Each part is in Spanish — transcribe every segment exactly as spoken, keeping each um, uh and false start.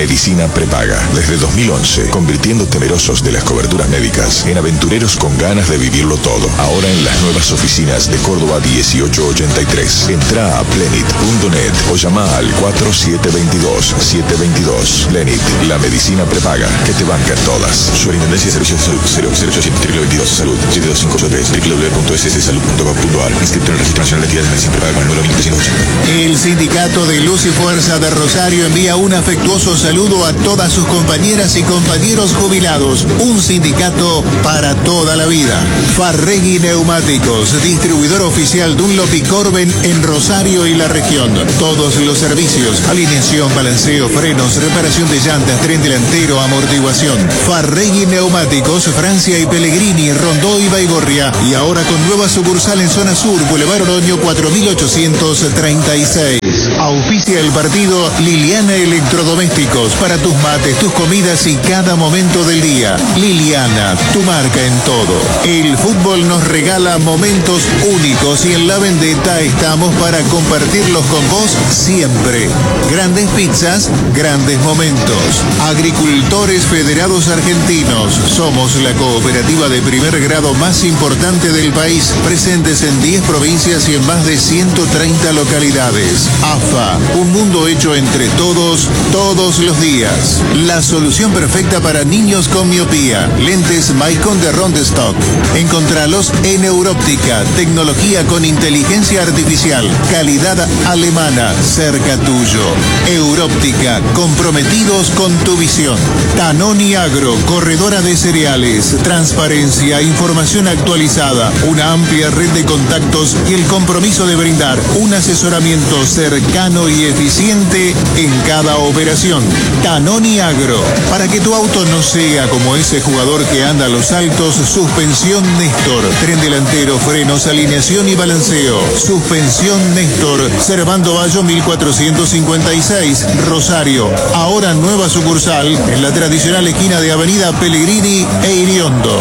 Medicina prepaga. Desde dos mil once, convirtiendo temerosos de las coberturas médicas en aventureros con ganas de vivirlo todo. Ahora en las nuevas oficinas de Córdoba dieciocho ochenta y tres. Entra a plenit punto net o llama al cuatro siete dos dos, siete dos dos. Plenit, la medicina prepaga que te banca en todas. Superintendencia de Servicios de Salud cero cero ochocientos veintidós Salud siete dos cinco ocho tres w w w punto s s salud punto gov punto a r. Inscripto en el Registro Nacional de Entidades de Medicina Prepaga con el número mil trescientos ochenta. El Sindicato de Luz y Fuerza de Rosario envía un afectuoso saludo a todas sus compañeras y compañeros jubilados. Un sindicato para toda la vida. Farregui Neumáticos, distribuidor oficial Dunlop y Corben en Rosario y la región. Todos los servicios: alineación, balanceo, frenos, reparación de llantas, tren delantero, amortiguación. Farregui Neumáticos, Francia y Pellegrini, Rondó y Baigorria. Y ahora con nueva sucursal en zona sur, Boulevard Oroño cuatro mil ochocientos treinta y seis. Auspicia el partido Liliana Electrodomésticos para tus mates, tus comidas y cada momento del día. Liliana, tu marca en todo. El fútbol nos regala momentos únicos y en La Vendetta estamos para compartirlos con vos siempre. Grandes pizzas, grandes momentos. Agricultores Federados Argentinos. Somos la cooperativa de primer grado más importante del país, presentes en diez provincias y en más de ciento treinta localidades. A F A, un mundo hecho entre todos, todos los días. La solución perfecta para niños con miopía. Lentes Maicon de Rondestock. Encontralos en Európtica, tecnología con inteligencia artificial, calidad alemana, cerca tuyo. Európtica, comprometidos con tu visión. Danoni Agro, corredora de cereales, transparencia, información actualizada, una amplia red de contactos y el compromiso de brindar un asesoramiento cercano y eficiente en cada operación. Danoni Agro, para que tu auto no sea como ese jugador que anda a los altos, suspensión Néstor, tren delantero, frenos, alineación y balanceo. Suspensión Néstor, Servando Bayo mil cuatrocientos cincuenta y seis, Rosario. Ahora nueva sucursal en la tradicional esquina de Avenida Pellegrini e Iriondo.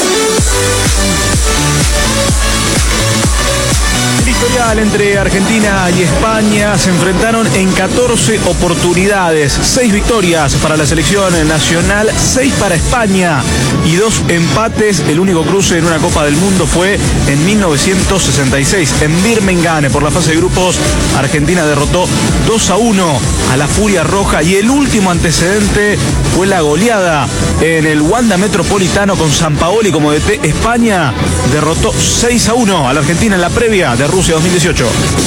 Historial entre Argentina y España, se enfrentaron en catorce oportunidades, seis victorias para la selección nacional, seis para España y dos empates. El único cruce en una Copa del Mundo fue en mil novecientos sesenta y seis en Birmingham. Por la fase de grupos, Argentina derrotó dos a uno a la Furia Roja y el último antecedente fue la goleada en el Wanda Metropolitano con Sampaoli como D T. España derrotó seis a uno a la Argentina en la previa de Rusia dos mil dieciocho.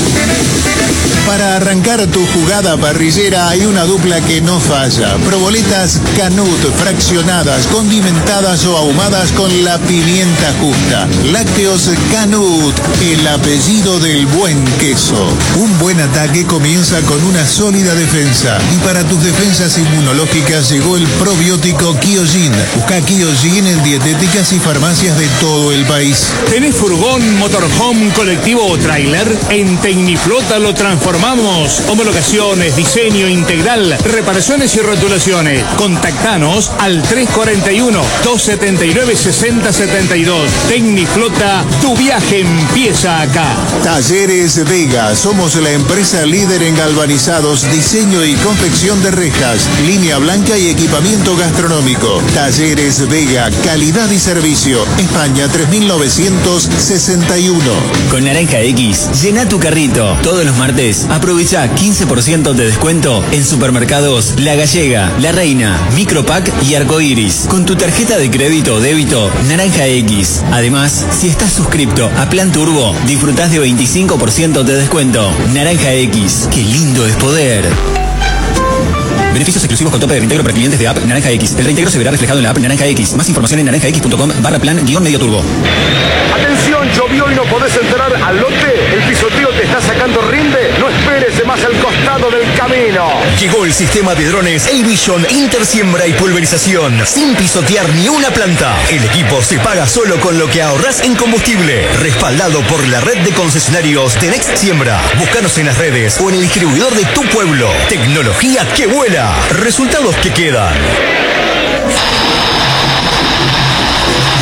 Para arrancar tu jugada parrillera hay una dupla que no falla. Proboletas Canut, fraccionadas, condimentadas o ahumadas con la pimienta justa. Lácteos Canut, el apellido del buen queso. Un buen ataque comienza con una sólida defensa. Y para tus defensas inmunológicas llegó el probiótico Kyojin. Busca Kyojin en dietéticas y farmacias de todo el país. ¿Tenés furgón, motorhome, colectivo o tráiler? En Tecniflota lo transformamos. Homologaciones, diseño integral, reparaciones y rotulaciones. Contactanos al tres cuatro uno, dos siete nueve, seis cero siete dos. Tecniflota, tu viaje empieza acá. Talleres Vega, somos la empresa líder en galvanizados, diseño y confección de rejas, línea blanca y equipamiento gastronómico. Talleres Vega, calidad y servicio. España tres mil novecientos sesenta y uno. Con Naranja X, llena tu carrito. Todos los martes aprovecha quince por ciento de descuento en supermercados La Gallega, La Reina, Micropack y Arcoiris. Con tu tarjeta de crédito o débito Naranja X. Además, si estás suscripto a Plan Turbo, disfrutás de veinticinco por ciento de descuento. Naranja X, qué lindo es poder. Beneficios exclusivos con tope de reintegro para clientes de app Naranja X. El reintegro se verá reflejado en la app Naranja X. Más información en naranjax.com barra plan guión medio turbo. Atención, llovió y no podés entrar al lote. El pisoteo te está sacando rinde. No esperes más al costado del camino. Llegó el sistema de drones A-Vision Intersiembra y pulverización. Sin pisotear ni una planta. El equipo se paga solo con lo que ahorrás en combustible. Respaldado por la red de concesionarios de Next Siembra. Búscanos en las redes o en el distribuidor de tu pueblo. Tecnología que vuela. Resultados que quedan.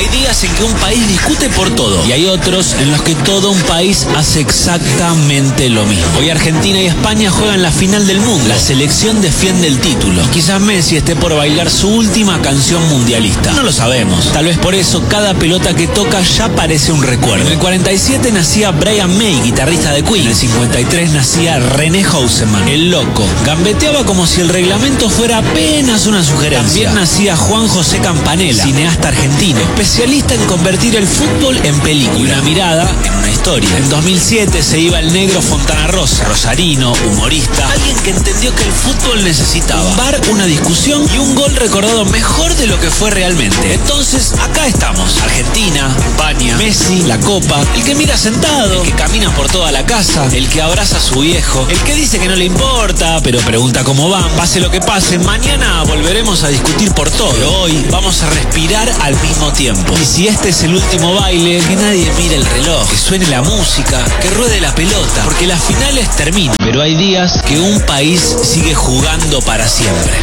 Hay días en que un país discute por todo y hay otros en los que todo un país hace exactamente lo mismo. Hoy Argentina y España juegan la final del mundo. La selección defiende el título. Quizás Messi esté por bailar su última canción mundialista. No lo sabemos. Tal vez por eso cada pelota que toca ya parece un recuerdo. En el cuarenta y siete nacía Brian May, guitarrista de Queen. En el cincuenta y tres nacía René Houseman, el loco. Gambeteaba como si el reglamento fuera apenas una sugerencia. También nacía Juan José Campanella, cineasta argentino, especialista en convertir el fútbol en película y una mirada en una historia. En dos mil siete se iba el negro Fontana Rosa, rosarino, humorista, alguien que entendió que el fútbol necesitaba un bar, una discusión y un gol recordado mejor de lo que fue realmente. Entonces, acá estamos. Argentina, España, Messi, la Copa, el que mira sentado, el que camina por toda la casa, el que abraza a su viejo, el que dice que no le importa, pero pregunta cómo van. Pase lo que pase, mañana volveremos a discutir por todo. Pero hoy vamos a respirar al mismo tiempo. Y si este es el último baile, que nadie mire el reloj, que suene la música, que ruede la pelota, porque las finales terminan. Pero hay días que un país sigue jugando para siempre.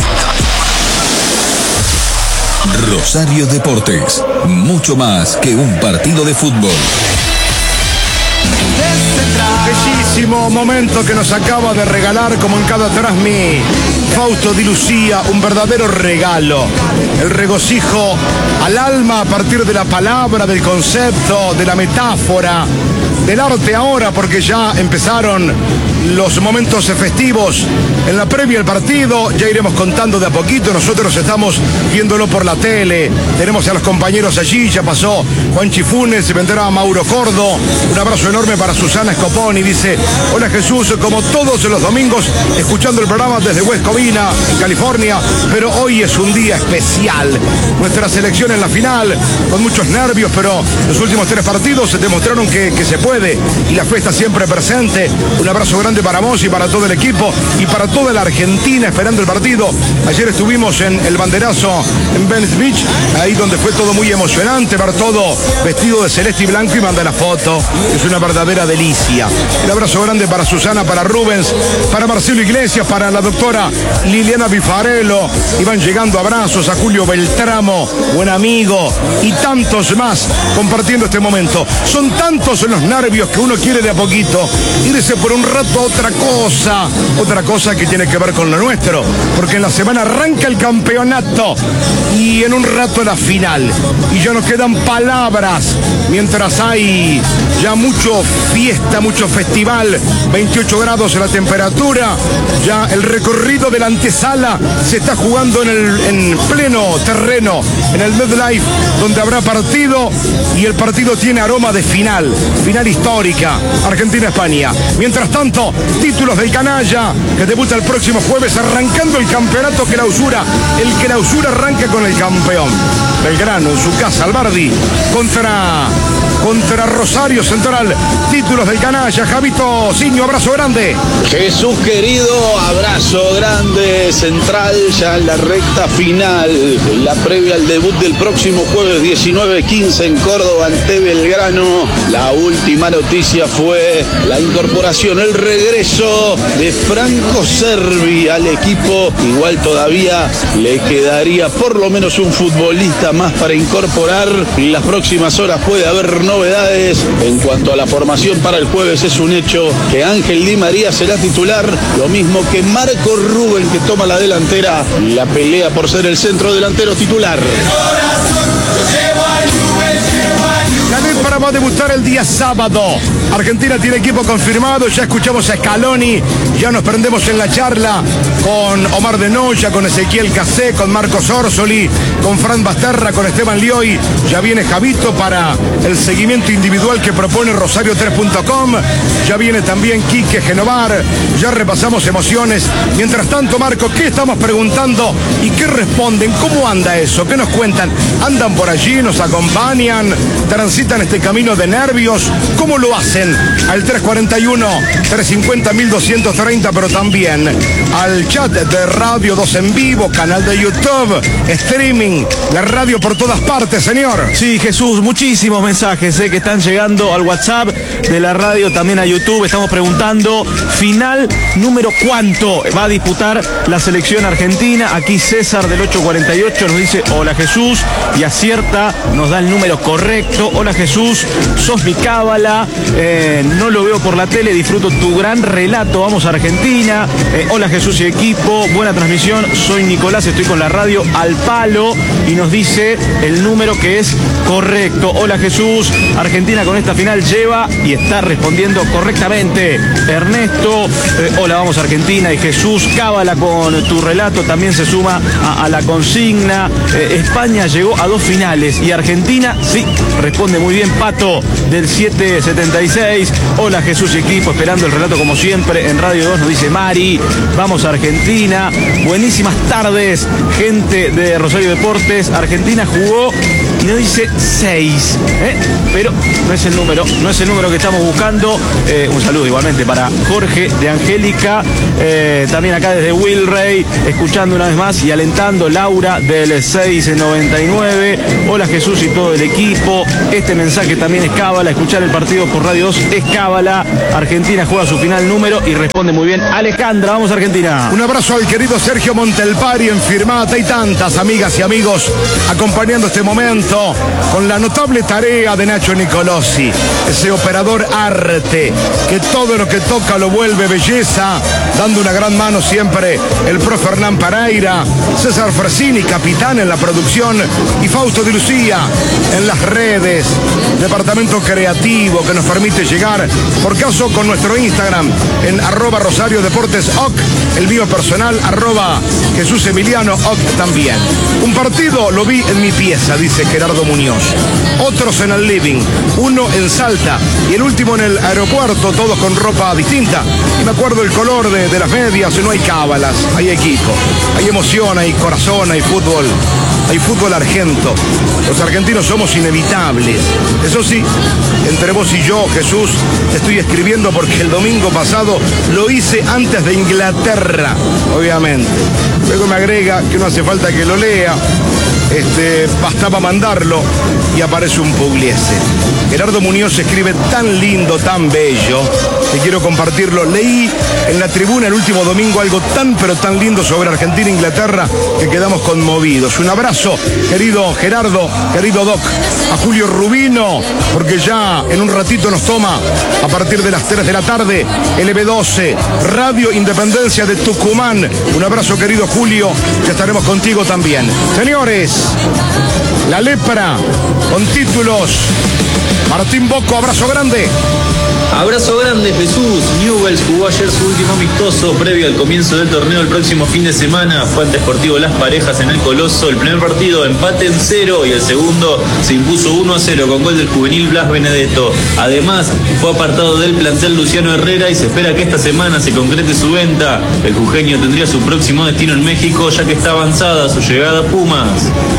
Rosario Deportes, mucho más que un partido de fútbol. Bellísimo momento que nos acaba de regalar, como en cada Transmi, Fausto Di Lucía, un verdadero regalo. El regocijo al alma a partir de la palabra, del concepto, de la metáfora, del arte ahora, porque ya empezaron los momentos festivos en la previa del partido. Ya iremos contando de a poquito. Nosotros estamos viéndolo por la tele. Tenemos a los compañeros allí. Ya pasó Juan Chifunes, vendrá Mauro Cordo. Un abrazo enorme para Susana Scoponi. Dice: hola Jesús, como todos los domingos, escuchando el programa desde West Covina, en California, pero hoy es un día especial. Nuestra selección en la final, con muchos nervios, pero los últimos tres partidos se demostraron que, que se puede, y la fe está siempre presente. Un abrazo grande para vos y para todo el equipo y para toda la Argentina esperando el partido. Ayer estuvimos en el banderazo en Venice Beach, ahí donde fue todo muy emocionante, ver todo vestido de celeste y blanco, y manda la foto. Es una verdadera delicia. El abrazo grande para Susana, para Rubens, para Marcelo Iglesias, para la doctora Liliana Bifarello. Y van llegando abrazos a Julio Beltramo, buen amigo, y tantos más compartiendo este momento. Son tantos los nervios que uno quiere de a poquito irse por un rato a otra cosa, otra cosa que tiene que ver con lo nuestro, porque en la semana arranca el campeonato y en un rato la final, y ya nos quedan palabras, mientras hay ya mucho fiesta, mucho festival, veintiocho grados la temperatura, ya el recorrido de la antesala se está jugando en el en pleno terreno, en el MetLife, donde habrá partido, y el partido tiene aroma de final, final histórica, Argentina-España. Mientras tanto, títulos del canalla, que debuta el próximo jueves, arrancando el campeonato clausura. El clausura arranca con el campeón Belgrano en su casa, Albardi, contra, contra Rosario Central. Títulos del canalla. Javito Siño, abrazo grande. Jesús querido, abrazo grande. Central ya en la recta final, la previa al debut del próximo jueves diecinueve quince en Córdoba ante Belgrano. La última noticia fue la incorporación, el regreso de Franco Cervi al equipo. Igual todavía le quedaría por lo menos un futbolista más para incorporar. En las próximas horas puede haber novedades. En cuanto a la formación para el jueves, es un hecho que Ángel Di María será titular, lo mismo que Marco Rubén, que toma la delantera, la pelea por ser el centro delantero titular. La Nepra va a debutar el día sábado. Argentina tiene equipo confirmado. Ya escuchamos a Scaloni. Ya nos prendemos en la charla con Omar de Noya, con Ezequiel Casé, con Marcos Orsoli, con Fran Basterra, con Esteban Lioy. Ya viene Javito para el seguimiento individual que propone Rosario tres punto com. Ya viene también Quique Genovar. Ya repasamos emociones. Mientras tanto, Marco, ¿qué estamos preguntando y qué responden? ¿Cómo anda eso? ¿Qué nos cuentan? ¿Andan por allí? ¿Nos acompañan? ¿Transitan este camino de nervios? ¿Cómo lo hacen? Al tres cuarenta y uno, trescientos cincuenta, mil doscientos treinta, pero también al chat de Radio dos en vivo, canal de YouTube, streaming, la radio por todas partes, señor. Sí, Jesús, muchísimos mensajes eh, que están llegando al WhatsApp de la radio, también a YouTube. Estamos preguntando, final número cuánto va a disputar la selección argentina. Aquí César del ocho cuarenta y ocho nos dice, hola Jesús, y acierta, nos da el número correcto. Hola Jesús, sos mi cábala, eh, no lo veo por la tele, disfruto tu gran relato, vamos a Argentina. Eh, hola Jesús y equipo, buena transmisión, soy Nicolás, estoy con la radio al palo, y nos dice el número que es correcto. Hola Jesús, Argentina con esta final lleva, y está respondiendo correctamente Ernesto. Eh, hola, vamos a Argentina. Y Jesús, cábala con tu relato, también se suma a, a la consigna. Eh, España llegó a dos finales y Argentina, sí, responde muy bien Pato del siete setenta y seis. Hola Jesús y equipo, esperando el relato como siempre en Radio dos, nos dice Mari. Vamos a Argentina. Buenísimas tardes, gente de Rosario Deportes. Argentina jugó y nos dice seis, ¿eh? Pero no es el número, no es el número que estamos buscando. Eh, un saludo igualmente para Jorge de Angélica, eh, también acá desde Wilray, escuchando una vez más y alentando. Laura del seis noventa y nueve. Hola Jesús y todo el equipo. Este mensaje también es cábala. Escuchar el partido por Radio dos es cábala. Argentina juega su final número y responde muy bien Alejandra. Vamos a Argentina. Un abrazo al querido Sergio Montelpari en Firmata y tantas amigas y amigos acompañando este momento con la notable tarea de Nacho Nicolosi, ese operador arte que todo lo que toca lo vuelve belleza, dando una gran mano siempre el profe Hernán Pereira, César Fresini, capitán en la producción, y Fausto Di Lucía en las redes, departamento creativo que nos permite llegar, por caso, con nuestro Instagram en arroba Rosario Deportes O C, el mío personal, arroba Jesús Emiliano O C también. Un partido lo vi en mi pieza, dice Gerardo Muñoz, otros en el living, uno en Salta y el último en el aeropuerto, todos con ropa distinta. Y me acuerdo el color de, de las medias. No hay cábalas, hay equipo, hay emoción, hay corazón, hay fútbol, hay fútbol argento. Los argentinos somos inevitables. Eso sí, entre vos y yo, Jesús, te estoy escribiendo porque el domingo pasado lo hice antes de Inglaterra, obviamente. Luego me agrega que no hace falta que lo lea. Este, bastaba mandarlo y aparece un Pugliese. Gerardo Muñoz escribe tan lindo, tan bello, que quiero compartirlo. Leí en la tribuna el último domingo algo tan pero tan lindo sobre Argentina e Inglaterra que quedamos conmovidos. Un abrazo, querido Gerardo, querido Doc, a Julio Rubino, porque ya en un ratito nos toma a partir de las tres de la tarde L B doce, Radio Independencia de Tucumán. Un abrazo, querido Julio, que estaremos contigo también. Señores, la lepra con títulos. Martín Bocco, abrazo grande. Abrazo grande, Jesús. Newell's jugó ayer su último amistoso previo al comienzo del torneo el próximo fin de semana. Fue ante Sportivo Las Parejas en el Coloso. El primer partido empate en cero y el segundo se impuso uno a cero con gol del juvenil Blas Benedetto. Además, fue apartado del plantel Luciano Herrera y se espera que esta semana se concrete su venta. El jujeño tendría su próximo destino en México, ya que está avanzada su llegada a Pumas.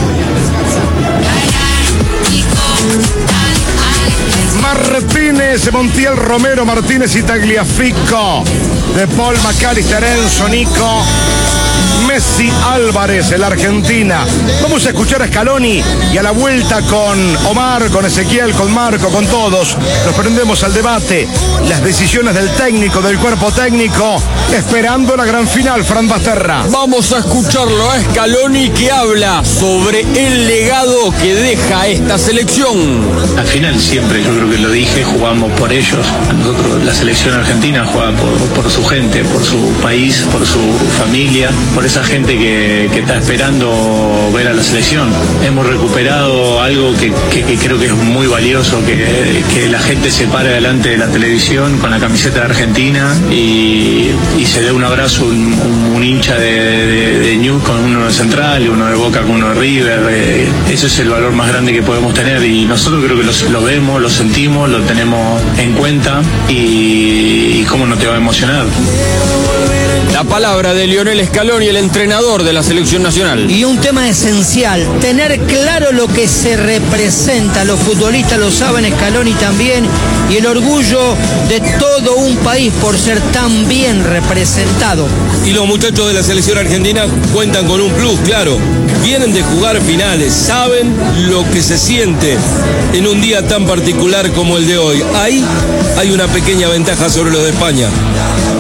Martínez, Montiel, Romero, Martínez y Tagliafico, De Paul, McAllister, Enzo, Nico, Messi, Álvarez, el Argentina. Vamos a escuchar a Scaloni y a la vuelta con Omar, con Ezequiel, con Marco, con todos. Nos prendemos al debate, las decisiones del técnico, del cuerpo técnico, esperando la gran final. Fran Basterra. Vamos a escucharlo a Scaloni, que habla sobre el legado que deja esta selección. Al final siempre, yo creo que lo dije, jugamos por ellos. Nosotros, la selección argentina juega por, por su gente, por su país, por su familia, por esa gente que, que está esperando ver a la selección. Hemos recuperado algo que, que, que creo que es muy valioso, que, que la gente se pare delante de la televisión con la camiseta de Argentina y, y se dé un abrazo, un, un, un hincha de, de, de Newell's con uno de Central, uno de Boca con uno de River. Eh, eso es el valor más grande que podemos tener y nosotros creo que lo, lo vemos, lo sentimos, lo tenemos en cuenta y, y cómo no te va a emocionar. La palabra de Lionel Scaloni. Scaloni, el entrenador de la selección nacional. Y un tema esencial, tener claro lo que se representa. Los futbolistas lo saben, Scaloni también, y el orgullo de todo un país por ser tan bien representado. Y los muchachos de la selección argentina cuentan con un plus, claro. Vienen de jugar finales, saben lo que se siente en un día tan particular como el de hoy. Ahí hay una pequeña ventaja sobre los de España.